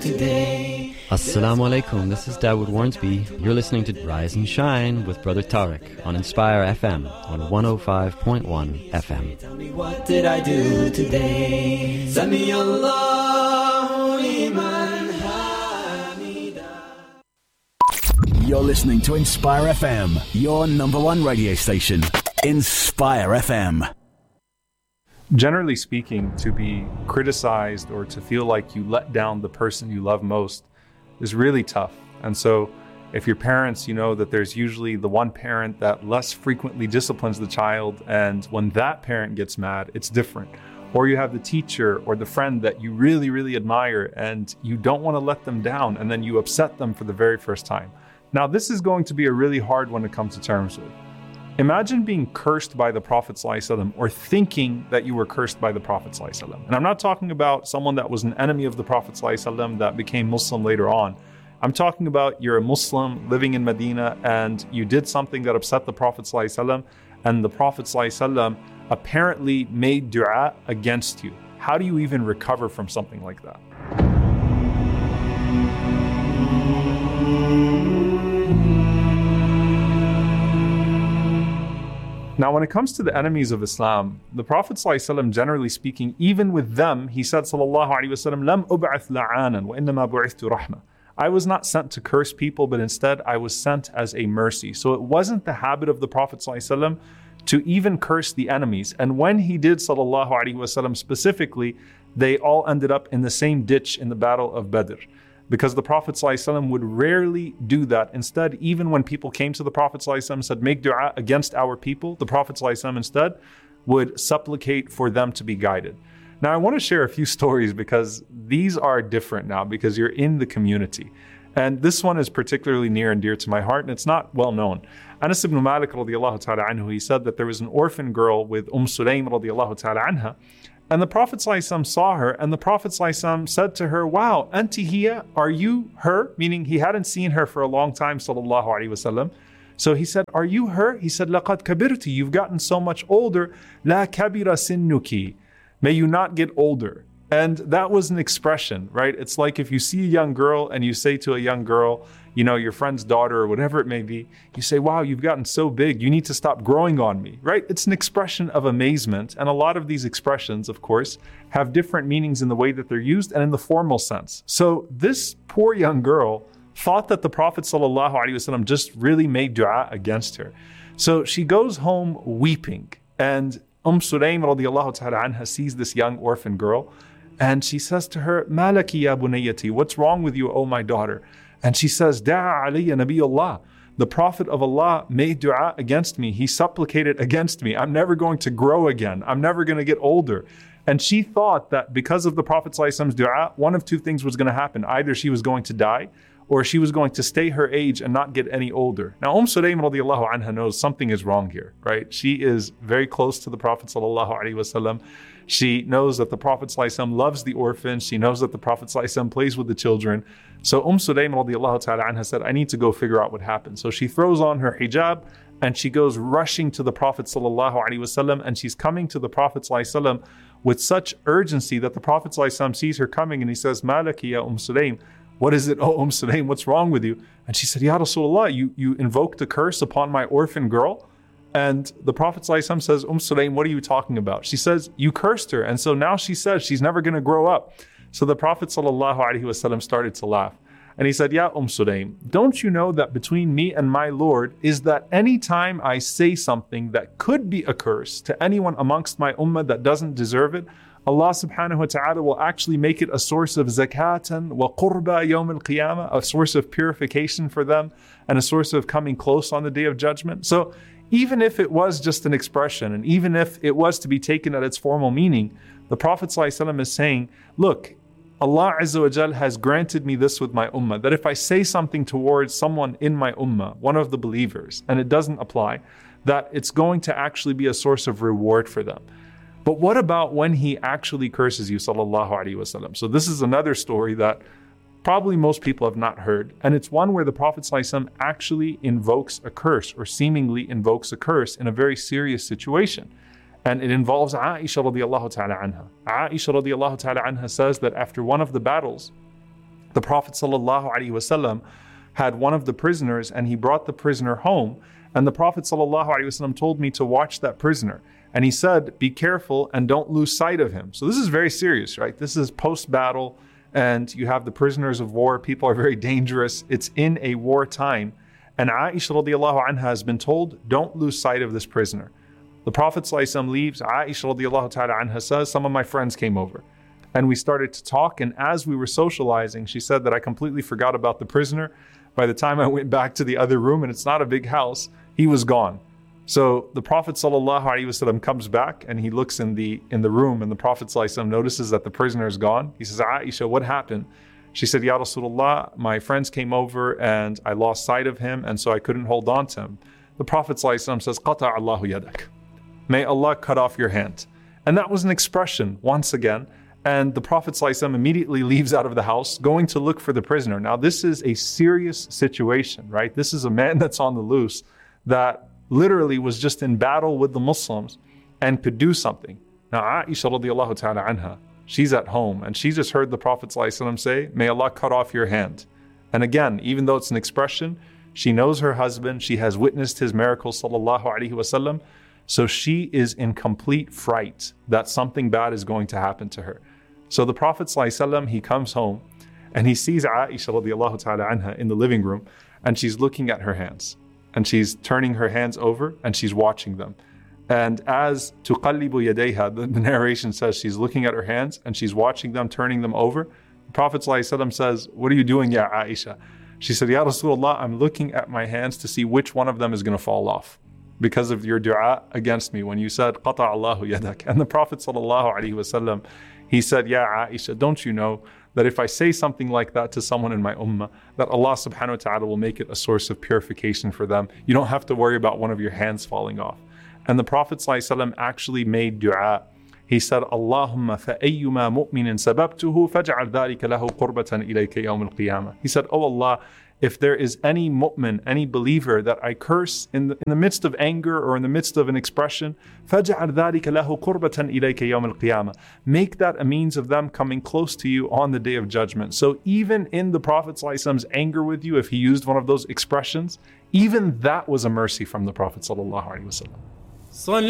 today. Assalamu alaikum, this is Dawood Warnsby. You're listening to Rise and Shine with Brother Tariq on Inspire FM on 105.1 FM. Tell me, what did I do today? Sami Allahu liman hamida. You're listening to Inspire FM, your number one radio station. Inspire FM. Generally speaking, to be criticized or to feel like you let down the person you love most is really tough. And so if your parents, you know that there's usually the one parent that less frequently disciplines the child, and when that parent gets mad, it's different. Or you have the teacher or the friend that you really, really admire and you don't want to let them down, and then you upset them for the very first time. Now, this is going to be a really hard one to come to terms with. Imagine being cursed by the Prophet ﷺ or thinking that you were cursed by the Prophet ﷺ. And I'm not talking about someone that was an enemy of the Prophet ﷺ that became Muslim later on. I'm talking about you're a Muslim living in Medina and you did something that upset the Prophet ﷺ, and the Prophet ﷺ apparently made dua against you. How do you even recover from something like that? Now, when it comes to the enemies of Islam, the Prophet ﷺ, generally speaking, even with them, he said, sallallahu alaihi wasallam, "Lam ub'ath la'anan wa innama bu'ithtu rahma." I was not sent to curse people, but instead I was sent as a mercy. So it wasn't the habit of the Prophet ﷺ to even curse the enemies. And when he did, sallallahu alaihi wasallam, specifically, they all ended up in the same ditch in the Battle of Badr. Because the Prophet ﷺ would rarely do that. Instead, even when people came to the Prophet ﷺ and said, make dua against our people, the Prophet ﷺ instead would supplicate for them to be guided. Now, I want to share a few stories because these are different now because you're in the community. And this one is particularly near and dear to my heart, and it's not well known. Anas ibn Malik radiallahu ta'ala anhu, he said that there was an orphan girl with Sulaym radiallahu ta'ala anha. And the Prophet ﷺ saw her, and the Prophet ﷺ said to her, wow, anti hiya, are you her? Meaning he hadn't seen her for a long time, sallallahu alaihi wasallam. So he said, are you her? He said, laqad kabirti, you've gotten so much older. La kabira sinnuki, may you not get older. And that was an expression, right? It's like if you see a young girl and you say to a young girl, you know, your friend's daughter or whatever it may be, you say, wow, you've gotten so big, you need to stop growing on me, right? It's an expression of amazement. And a lot of these expressions, of course, have different meanings in the way that they're used and in the formal sense. So this poor young girl thought that the Prophet ﷺ just really made dua against her. So she goes home weeping, and Sulaym radiallahu ta'ala anha sees this young orphan girl, and she says to her, Malaki ya bunayyati, what's wrong with you, O my daughter? And she says, Da'a alayya Nabiyullah. The Prophet of Allah made dua against me. He supplicated against me. I'm never going to grow again. I'm never going to get older. And she thought that because of the Prophet ﷺ's dua, one of two things was going to happen. Either she was going to die, or she was going to stay her age and not get any older. Now, Sulaym radiallahu anha knows something is wrong here, right? She is very close to the Prophet ﷺ. She knows that the Prophet ﷺ loves the orphans. She knows that the Prophet ﷺ plays with the children. So Sulaym radiallahu ta'ala anha said, I need to go figure out what happened. So she throws on her hijab and she goes rushing to the Prophet ﷺ, and she's coming to the Prophet ﷺ with such urgency that the Prophet ﷺ sees her coming and he says, Malaki ya Sulaym, what is it, oh Sulaym, what's wrong with you? And she said, Ya Rasulullah, you invoked a curse upon my orphan girl? And the Prophet ﷺ says, Sulaym, what are you talking about? She says, you cursed her. And so now she says she's never going to grow up. So the Prophet ﷺ started to laugh. And he said, Ya Sulaym, don't you know that between me and my Lord is that any time I say something that could be a curse to anyone amongst my ummah that doesn't deserve it, Allah subhanahu wa ta'ala will actually make it a source of zakatan wa qurba yawm al-qiyamah, a source of purification for them and a source of coming close on the Day of Judgment. So even if it was just an expression, and even if it was to be taken at its formal meaning, the Prophet ﷺ is saying, look, Allah Azza wa Jal has granted me this with my ummah, that if I say something towards someone in my ummah, one of the believers, and it doesn't apply, that it's going to actually be a source of reward for them. But what about when he actually curses you, sallallahu alaihi wasallam? So this is another story that probably most people have not heard. And it's one where the Prophet ﷺ actually invokes a curse, or seemingly invokes a curse in a very serious situation. And it involves Aisha radiallahu ta'ala anha. Aisha radiallahu ta'ala anha says that after one of the battles, The Prophet ﷺ had one of the prisoners and he brought the prisoner home. And the Prophet ﷺ told me to watch that prisoner. And he said, be careful and don't lose sight of him. So this is very serious, right? This is post-battle and you have the prisoners of war. People are very dangerous. It's in a war time. And Aisha radiallahu anha has been told, don't lose sight of this prisoner. The Prophet ﷺ leaves. Aisha radiallahu ta'ala anha says, some of my friends came over. And we started to talk. And as we were socializing, she said that I completely forgot about the prisoner. By the time I went back to the other room, and it's not a big house, he was gone. So the Prophet ﷺ comes back and he looks in the room, and the Prophet ﷺ notices that the prisoner is gone. He says, Aisha, what happened? She said, Ya Rasulullah, my friends came over and I lost sight of him, and so I couldn't hold on to him. The Prophet ﷺ says, Qata Allahu yadak. May Allah cut off your hand. And that was an expression once again. And the Prophet ﷺ immediately leaves out of the house, going to look for the prisoner. Now, this is a serious situation, right? This is a man that's on the loose that literally was just in battle with the Muslims and could do something. Now, Aisha radiallahu ta'ala anha, she's at home and she just heard the Prophet ﷺ say, may Allah cut off your hand. And again, even though it's an expression, she knows her husband, she has witnessed his miracles, sallallahu alaihi wasallam. So she is in complete fright that something bad is going to happen to her. So the Prophet ﷺ, he comes home and he sees Aisha radiallahu ta'ala anha in the living room, and she's looking at her hands and she's turning her hands over and she's watching them. And as tuqallibu yadayha, the narration says she's looking at her hands and she's watching them, turning them over. The Prophet ﷺ says, what are you doing, ya Aisha? She said, Ya Rasulullah, I'm looking at my hands to see which one of them is going to fall off, because of your dua against me when you said, Qata Allahu yadak. And the Prophet ﷺ, he said, Ya Aisha, don't you know that if I say something like that to someone in my ummah, that Allah subhanahu wa ta'ala will make it a source of purification for them. You don't have to worry about one of your hands falling off. And the Prophet ﷺ actually made dua. He said, Allahumma fa'ayyuma mu'minin sababtuhu faj'al dhalika lahu qurbatan ilayka yawm al-qiyamah. He said, oh Allah, if there is any mu'min, any believer that I curse in the midst of anger or in the midst of an expression, فَجْعَلْ ذَلِكَ لَهُ قُرْبَةً إِلَيْكَ يَوْمَ الْقِيَامَةِ. Make that a means of them coming close to you on the Day of Judgment. So even in the Prophet ﷺ's anger with you, if he used one of those expressions, even that was a mercy from the Prophet ﷺ.